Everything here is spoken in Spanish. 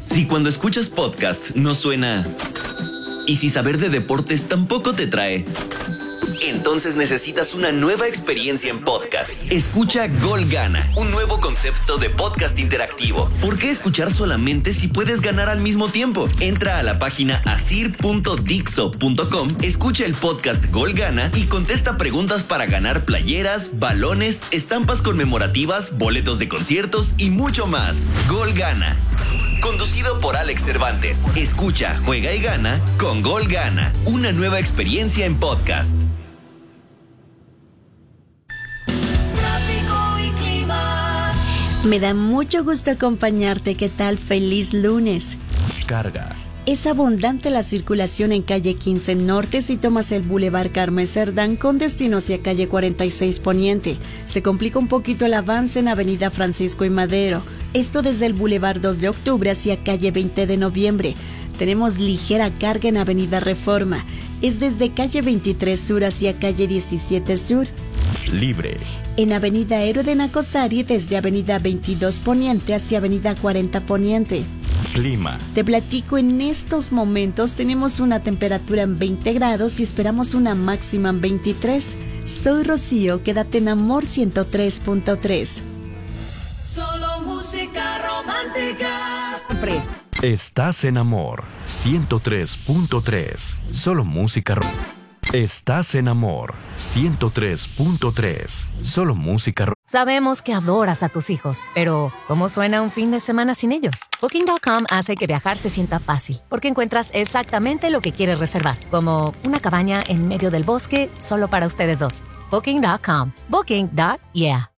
Si cuando escuchas podcast no suena... Y si saber de deportes tampoco te trae... Entonces necesitas una nueva experiencia en podcast. Escucha Gol Gana, un nuevo concepto de podcast interactivo. ¿Por qué escuchar solamente si puedes ganar al mismo tiempo? Entra a la página asir.dixo.com, escucha el podcast Gol Gana y contesta preguntas para ganar playeras, balones, estampas conmemorativas, boletos de conciertos y mucho más. Gol Gana. Conducido por Alex Cervantes. Escucha, juega y gana con Gol Gana. Una nueva experiencia en podcast. Me da mucho gusto acompañarte. ¿Qué tal? Feliz lunes. Carga. Es abundante la circulación en calle 15 Norte si tomas el Boulevard Carmen Cerdán con destino hacia calle 46 Poniente. Se complica un poquito el avance en avenida Francisco y Madero. Esto desde el Boulevard 2 de Octubre hacia calle 20 de Noviembre. Tenemos ligera carga en avenida Reforma. Es desde calle 23 Sur hacia calle 17 Sur. Libre. En avenida Héroe de Nacosari desde avenida 22 Poniente hacia avenida 40 Poniente. Clima. Te platico, en estos momentos tenemos una temperatura en 20 grados y esperamos una máxima en 23. Soy Rocío, quédate en Amor 103.3. Solo música romántica. Estás en Amor 103.3. Solo música romántica. Estás en Amor 103.3. Solo música romántica. Sabemos que adoras a tus hijos, pero ¿cómo suena un fin de semana sin ellos? Booking.com hace que viajar se sienta fácil, porque encuentras exactamente lo que quieres reservar, como una cabaña en medio del bosque solo para ustedes dos. Booking.com. Booking.yeah.